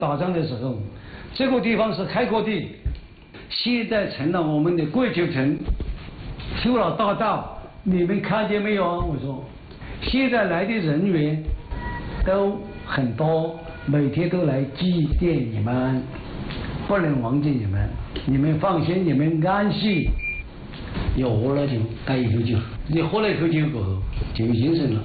打仗的时候，这个地方是开阔地，现在成了我们的桂九城，修了大道，你们看见没有啊？我说，现在来的人员都很多，每天都来祭奠你们，不能忘记你们，你们放心，你们安息。要喝了酒，干一口酒，你喝了一口酒过后就有精神了。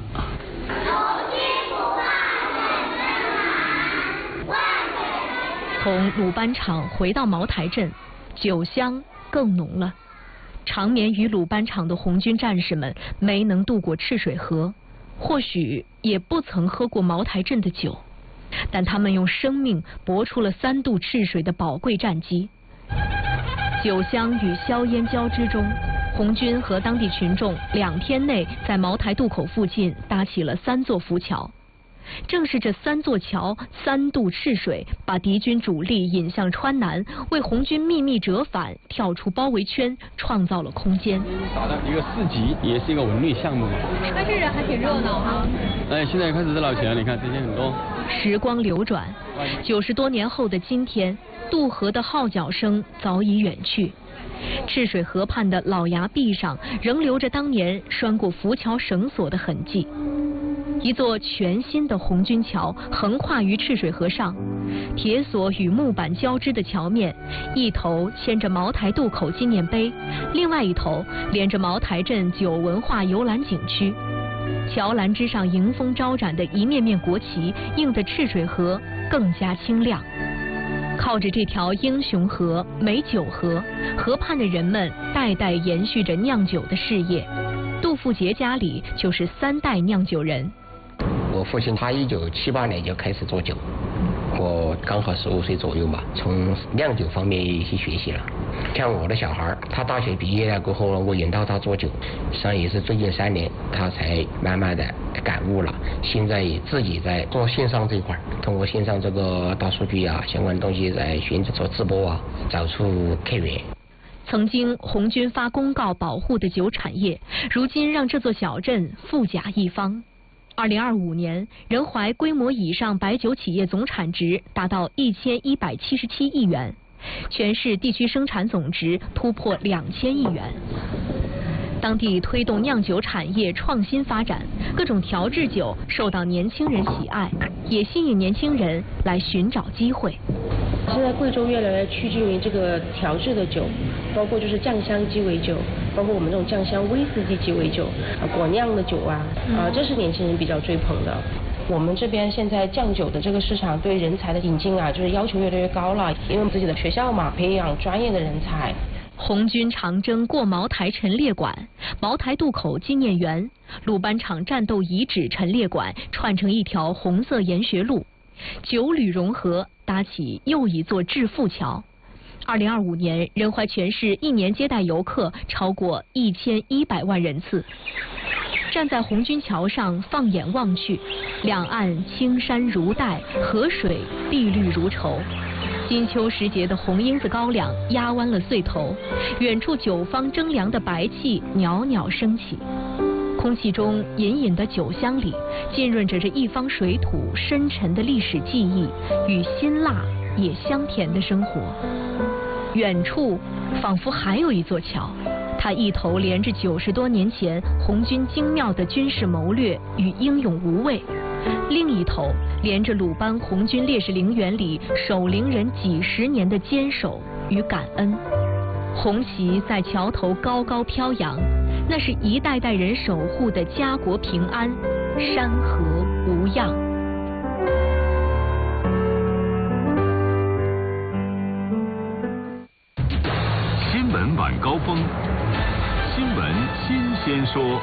从鲁班场回到茅台镇，酒香更浓了。长眠于鲁班场的红军战士们没能渡过赤水河，或许也不曾喝过茅台镇的酒，但他们用生命搏出了3渡赤水的宝贵战绩。酒香与硝烟交织中，红军和当地群众2天内在茅台渡口附近搭起了3座浮桥。正是这3座桥3渡赤水，把敌军主力引向川南，为红军秘密折返、跳出包围圈创造了空间。 打的一个4级，也是一个文旅项目嘛。 但是人还挺热闹哈。 现在开始捞钱了，你看这些很多。 时光流转，90多年后的今天，渡河的号角声早已远去。赤水河畔的老崖壁上仍留着当年拴过浮桥绳索的痕迹。一座全新的红军桥横跨于赤水河上，铁索与木板交织的桥面，一头牵着茅台渡口纪念碑，另外一头连着茅台镇酒文化游览景区。桥栏之上迎风招展的一面面国旗，映得赤水河更加清亮。靠着这条英雄河、美酒河，河畔的人们代代延续着酿酒的事业。杜富杰家里就是3代酿酒人。 我父亲他1978年就开始做酒，我刚好15岁左右嘛，从酿酒方面也去学习了。像我的小孩，他大学毕业了过后，我引导他做酒，实际上也是最近3年他才慢慢的感悟了。现在也自己在做线上这块，通过线上这个大数据啊，相关东西在寻找做直播啊，找出客源。 曾经红军发公告保护的酒产业，如今让这座小镇富甲一方。2025年，仁怀规模以上白酒企业总产值达到1177亿元，全市地区生产总值突破2000亿元。当地推动酿酒产业创新发展，各种调制酒受到年轻人喜爱，也吸引年轻人来寻找机会。 现在贵州越来越趋近于这个调制的酒，包括就是酱香鸡尾酒，包括我们这种酱香威士忌鸡尾酒，果酿的酒啊，这是年轻人比较追捧的。我们这边现在酱酒的这个市场对人才的引进啊，就是要求越来越高了，因为我们自己的学校嘛，培养专业的人才。 红军长征过茅台陈列馆、茅台渡口纪念园、鲁班场战斗遗址陈列馆串成一条红色研学路，酒旅融合，搭起又一座致富桥。2025年，仁怀全市1年接待游客超过1100万人次。站在红军桥上，放眼望去，两岸青山如黛，河水碧绿如绸。金秋时节的红缨子高粱压弯了穗头，远处酒坊蒸凉的白气袅袅升起，空气中隐隐的酒香里浸润着这一方水土深沉的历史记忆与辛辣也香甜的生活。远处仿佛还有一座桥，它一头连着90多年前红军精妙的军事谋略与英勇无畏，另一头连着鲁班红军烈士陵园里守陵人几十年的坚守与感恩。红旗在桥头高高飘扬，那是一代代人守护的家国平安，山河无恙。 新闻晚高峰，新闻新鲜说。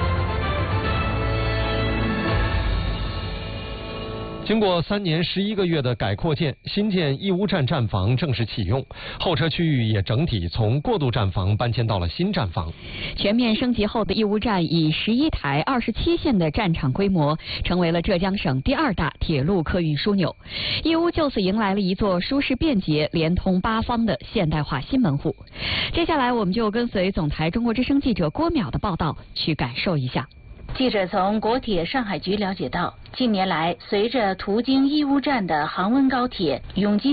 经过3年11个月的改扩建，新建义乌站站房正式启用，候车区域也整体从过渡站房搬迁到了新站房。 全面升级后的义乌站以11台27线的站场规模，成为了浙江省第2大铁路客运枢纽。义乌就此迎来了一座舒适便捷、连通8方的现代化新门户。接下来，我们就跟随总台中国之声记者郭淼的报道，去感受一下。 记者从国铁上海局了解到，近年来随着途经义乌站的杭温高铁永吉